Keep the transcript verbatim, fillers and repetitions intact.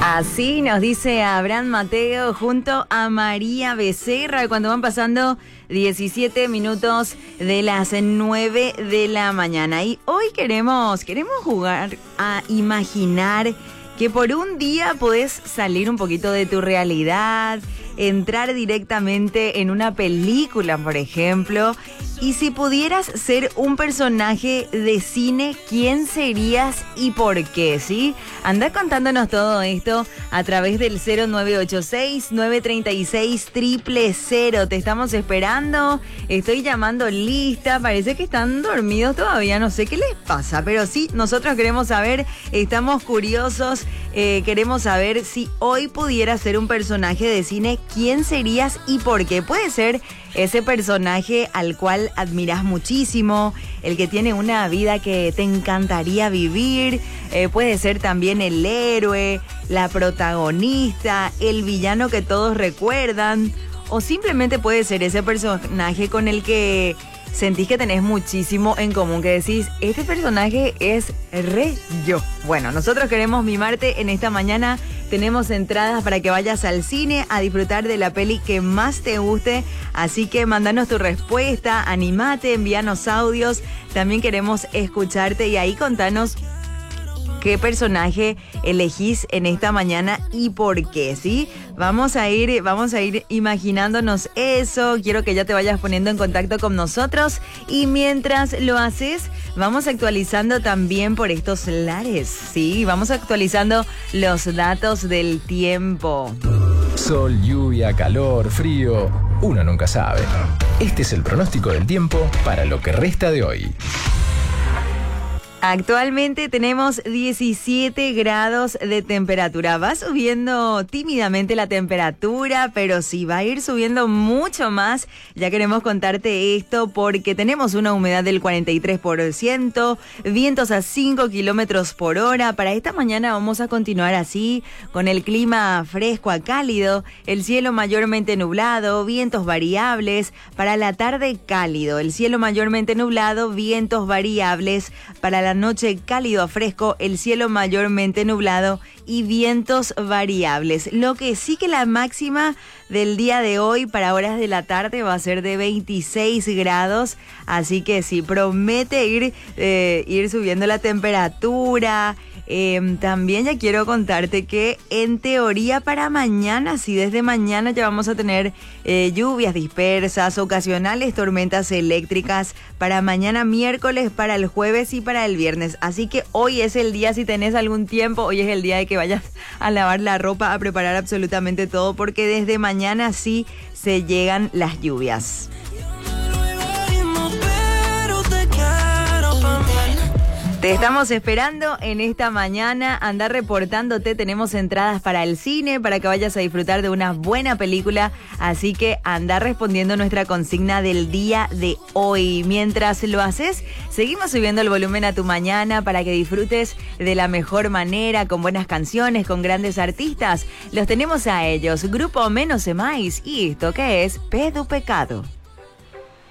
Así nos dice Abraham Mateo junto a María Becerra cuando van pasando diecisiete minutos de las nueve de la mañana. Y hoy queremos, queremos jugar a imaginar que por un día podés salir un poquito de tu realidad, entrar directamente en una película, por ejemplo. Y si pudieras ser un personaje de cine, ¿quién serías y por qué? ¿Sí? Anda contándonos todo esto a través del cero nueve ocho seis, nueve tres seis, cero cero cero. Te estamos esperando. Estoy llamando lista. Parece que están dormidos todavía. No sé qué les pasa. Pero sí, nosotros queremos saber. Estamos curiosos. Eh, queremos saber si hoy pudieras ser un personaje de cine, ¿quién serías y por qué? Puede ser ese personaje al cual admiras muchísimo, el que tiene una vida que te encantaría vivir, eh, puede ser también el héroe, la protagonista, el villano que todos recuerdan, o simplemente puede ser ese personaje con el que sentís que tenés muchísimo en común, que decís, este personaje es re yo. Bueno, nosotros queremos mimarte en esta mañana. Tenemos entradas para que vayas al cine a disfrutar de la peli que más te guste. Así que mandanos tu respuesta, animate, envíanos audios. También queremos escucharte y ahí contanos qué personaje elegís en esta mañana y por qué, ¿sí? Vamos a ir, vamos a ir imaginándonos eso. Quiero que ya te vayas poniendo en contacto con nosotros. Y mientras lo haces, vamos actualizando también por estos lares, ¿sí? Vamos actualizando los datos del tiempo. Sol, lluvia, calor, frío. Uno nunca sabe. Este es el pronóstico del tiempo para lo que resta de hoy. Actualmente tenemos diecisiete grados de temperatura. Va subiendo tímidamente la temperatura, pero sí va a ir subiendo mucho más. Ya queremos contarte esto porque tenemos una humedad del cuarenta y tres por ciento, vientos a cinco kilómetros por hora. Para esta mañana vamos a continuar así, con el clima fresco a cálido, el cielo mayormente nublado, vientos variables. Para la tarde cálido, el cielo mayormente nublado, vientos variables. Para la noche cálido a fresco, el cielo mayormente nublado y vientos variables. Lo que sí que la máxima del día de hoy para horas de la tarde va a ser de veintiséis grados, así que sí, promete ir, eh, ir subiendo la temperatura. Eh, también ya quiero contarte que en teoría para mañana, sí, desde mañana ya vamos a tener eh, lluvias dispersas, ocasionales tormentas eléctricas para mañana miércoles, para el jueves y para el viernes. Así que hoy es el día, si tenés algún tiempo, hoy es el día de que vayas a lavar la ropa, a preparar absolutamente todo, porque desde mañana sí se llegan las lluvias. Te estamos esperando en esta mañana. Anda reportándote. Tenemos entradas para el cine, para que vayas a disfrutar de una buena película. Así que anda respondiendo nuestra consigna del día de hoy. Mientras lo haces, seguimos subiendo el volumen a tu mañana para que disfrutes de la mejor manera, con buenas canciones, con grandes artistas. Los tenemos a ellos. Grupo Menos Emáis. Y esto que es Pedu Pecado.